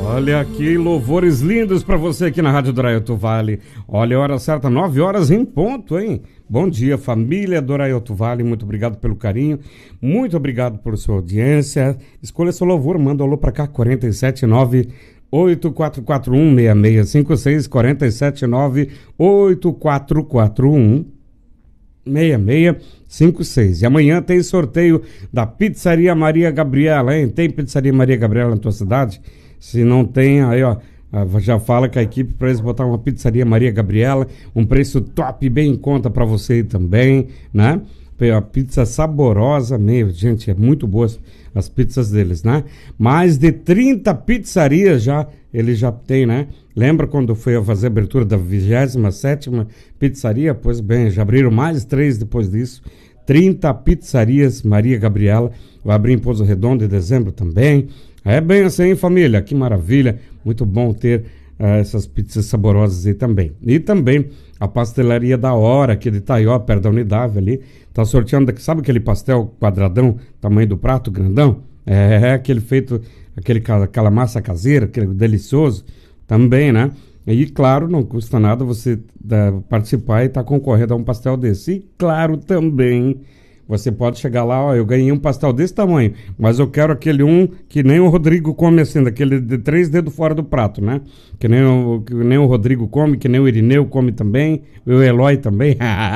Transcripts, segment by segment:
Olha aqui, louvores lindos para você aqui na Rádio Dorailto Vale. Olha a hora certa, 9 horas em ponto, hein? Bom dia, família Dorailto Vale, muito obrigado pelo carinho, muito obrigado por sua audiência. Escolha seu louvor, manda um alô para cá, 479-8441-6656, 479-8441-6656. E amanhã tem sorteio da Pizzaria Maria Gabriela, hein? Tem Pizzaria Maria Gabriela na tua cidade? Se não tem, aí ó, já fala com a equipe para eles botar uma Pizzaria Maria Gabriela, um preço top, bem em conta para você também, né? A pizza saborosa, meu, gente, é muito boa as pizzas deles, né? Mais de 30 pizzarias ele já tem, né? Lembra quando foi a fazer a abertura da 27ª pizzaria? Pois bem, já abriram mais 3 depois disso. 30 pizzarias Maria Gabriela, vai abrir em Pouso Redondo em dezembro também. É bem assim, família, que maravilha, muito bom ter essas pizzas saborosas aí também. E também a pastelaria da Hora, aqui de Itaió, perto da Unidade ali, tá sorteando, sabe aquele pastel quadradão, tamanho do prato, grandão? É aquele feito, aquela massa caseira, aquele delicioso, também, né? E claro, não custa nada você participar e estar concorrendo a um pastel desse. E claro, também você pode chegar lá, ó, eu ganhei um pastel desse tamanho, mas eu quero aquele que nem o Rodrigo come assim, daquele de 3 dedos fora do prato, né? Que nem o Rodrigo come, que nem o Irineu come também, o Eloy também,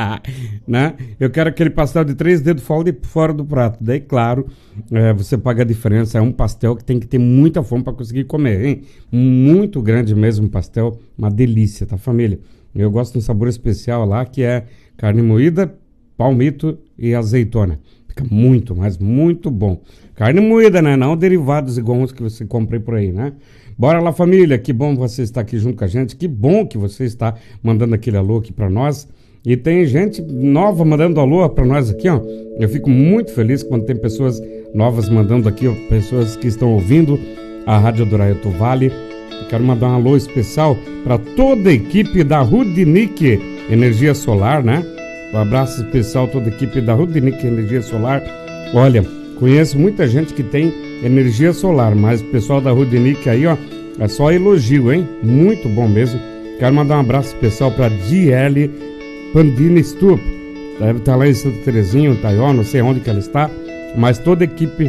né? Eu quero aquele pastel de 3 dedos fora do prato. Daí, claro, você paga a diferença, é um pastel que tem que ter muita fome para conseguir comer, hein? Muito grande mesmo o pastel, uma delícia, tá, família? Eu gosto de um sabor especial lá, que é carne moída, palmito e azeitona. Fica muito, mas muito bom. Carne moída, né? Não derivados igual os que você compra por aí, né? Bora lá, família. Que bom você estar aqui junto com a gente. Que bom que você está mandando aquele alô aqui pra nós. E tem gente nova mandando alô pra nós aqui, ó. Eu fico muito feliz quando tem pessoas novas mandando aqui, ó, pessoas que estão ouvindo a Rádio Dorailto Vale. Eu quero mandar um alô especial para toda a equipe da Rudnick Energia Solar, né? Um abraço especial a toda a equipe da Rudnick Energia Solar. Olha, conheço muita gente que tem energia solar, mas o pessoal da Rudnick aí, ó, é só elogio, hein? Muito bom mesmo. Quero mandar um abraço especial para DL Pandini Stup. Deve estar lá em Santa Terezinha, Itaió, não sei onde que ela está, mas toda a equipe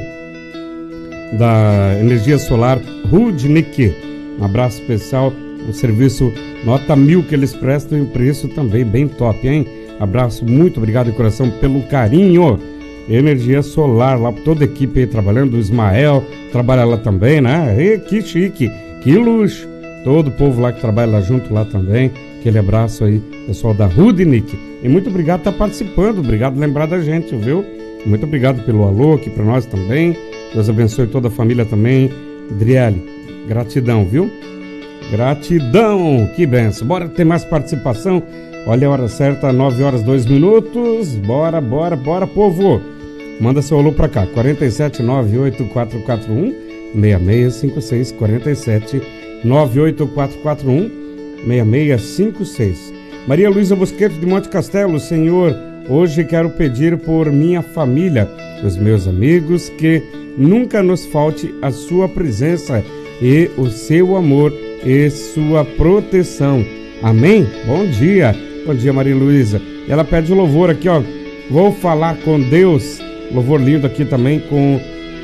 da energia solar Rudnick. Um abraço especial, um serviço nota 1000 que eles prestam e o preço também bem top, hein? Abraço, muito obrigado de coração pelo carinho. Energia solar, lá toda a equipe aí trabalhando. O Ismael trabalha lá também, né? E que chique, que luxo. Todo o povo lá que trabalha lá junto lá também. Aquele abraço aí, pessoal da Rudnick. E muito obrigado por estar participando, obrigado por lembrar da gente, viu? Muito obrigado pelo alô aqui pra nós também. Deus abençoe toda a família também. Driele, gratidão, viu? Gratidão, que benção. Bora ter mais participação. Olha a hora certa, 9 horas 2 minutos. Bora, povo. Manda seu alô pra cá, 4798441-6656, 4798441-6656. Maria Luísa Bosqueto de Monte Castelo. Senhor, hoje quero pedir por minha família, os meus amigos, que nunca nos falte a sua presença e o seu amor e sua proteção. Amém? Bom dia, Maria Luísa. Ela pede o louvor aqui, ó. Vou falar com Deus. Louvor lindo aqui também com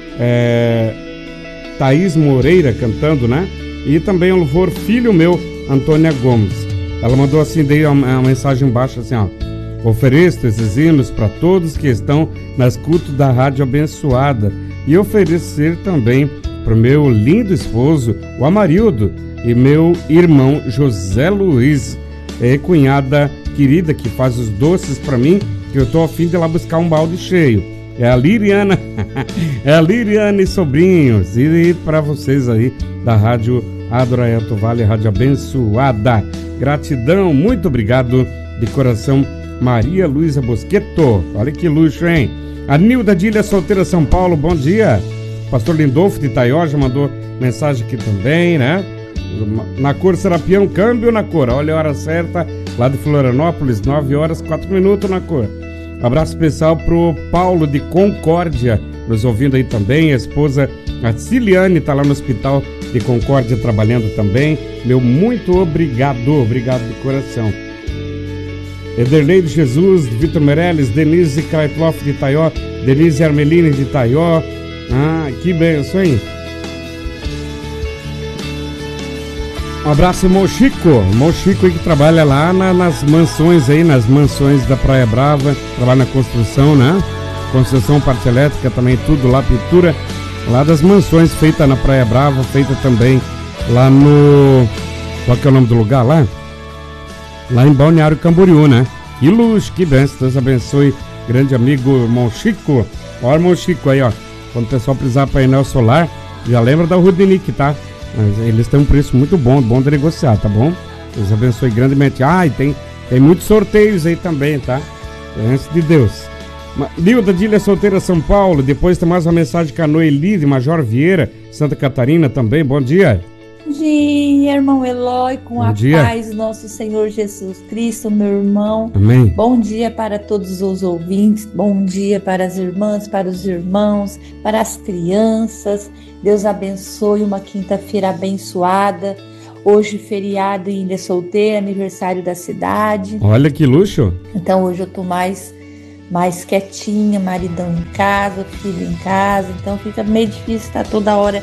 Thaís Moreira cantando, né? E também o louvor Filho Meu, Antônia Gomes. Ela mandou assim, daí uma mensagem embaixo assim, ó. Ofereço esses hinos para todos que estão na escuta da Rádio Abençoada e oferecer também para o meu lindo esposo, o Amarildo, e meu irmão José Luiz, cunhada querida que faz os doces para mim, que eu tô a fim de ir lá buscar um balde cheio. É a Liriana, e sobrinhos, e para vocês aí da Rádio Dorailto Vale, Rádio Abençoada. Gratidão, muito obrigado de coração, Maria Luísa Bosqueto. Olha que luxo, hein? A Nilda Dília Solteira São Paulo, bom dia. Pastor Lindolfo de Itaió já mandou mensagem aqui também, né? Na cor Serapião, câmbio na cor. Olha a hora certa, lá de Florianópolis, 9 horas 4 minutos na cor. Abraço especial pro Paulo de Concórdia, nos ouvindo aí também. A esposa, a Ciliane, tá lá no hospital de Concórdia trabalhando também. Meu muito obrigado de coração. Ederlei de Jesus, Vitor Meirelles, Denise Kraitloff de Itaió, Denise Armeline de Itaió. Que benção, hein? Um abraço, irmão Chico aí que trabalha lá nas mansões aí, nas mansões da Praia Brava, trabalha na construção, né? Construção, parte elétrica também, tudo lá, pintura, lá das mansões, feita na Praia Brava, feita também lá no... Qual que é o nome do lugar lá? Lá em Balneário Camboriú, né? Que luxo, que benção, Deus abençoe, grande amigo, irmão Chico. Olha, irmão Chico aí, ó, quando o pessoal precisar painel solar, já lembra da Rudinic, tá? Eles têm um preço muito bom de negociar, tá bom? Deus abençoe grandemente. E tem muitos sorteios aí também, tá? Antes de Deus. Lilda Dília Solteira, São Paulo. Depois tem mais uma mensagem com a Noeli de Major Vieira, Santa Catarina também. Bom dia. Bom dia, irmão Eloy, com a paz do nosso Senhor Jesus Cristo, meu irmão. Amém. Bom dia para todos os ouvintes, bom dia para as irmãs, para os irmãos, para as crianças. Deus abençoe uma quinta-feira abençoada. Hoje feriado em Ilha Solteira, aniversário da cidade. Olha que luxo. Então hoje eu tô mais quietinha, maridão em casa, filho em casa. Então fica meio difícil estar toda hora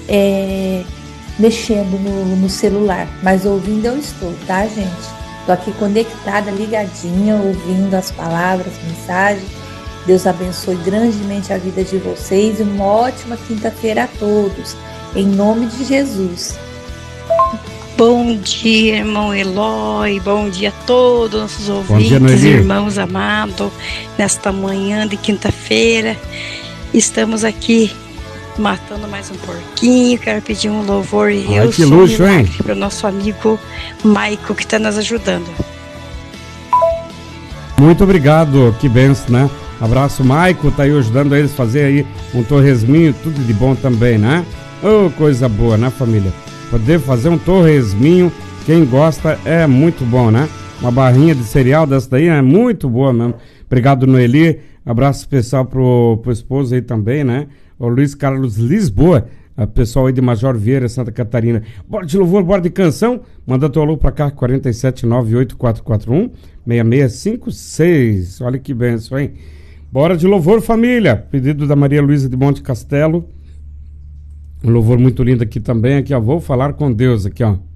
mexendo no celular. Mas ouvindo eu estou, tá, gente? Tô aqui conectada, ligadinha, ouvindo as palavras, mensagens. Deus abençoe grandemente a vida de vocês e uma ótima quinta-feira a todos. Em nome de Jesus. Bom dia, irmão Eloy. Bom dia a todos nossos ouvintes, irmãos amados. Nesta manhã de quinta-feira, estamos aqui matando mais um porquinho. Quero pedir um louvor e eu que luxo, hein? Para o nosso amigo Maico, que está nos ajudando. Muito obrigado, que benção, né? Abraço, Maico, tá aí ajudando eles a fazer aí um torresminho, tudo de bom também, né? Coisa boa, né, família? Poder fazer um torresminho, quem gosta, é muito bom, né? Uma barrinha de cereal dessa daí é muito boa mesmo. Obrigado, Noeli. Abraço especial pro esposo aí também, né? O Luiz Carlos Lisboa, pessoal aí de Major Vieira, Santa Catarina. Bora de louvor, bora de canção. Manda teu alô pra cá, 4798441-6656. Olha que benção, hein? Bora de louvor, família. Pedido da Maria Luísa de Monte Castelo. Um louvor muito lindo aqui também. Aqui, ó. Vou falar com Deus aqui, ó.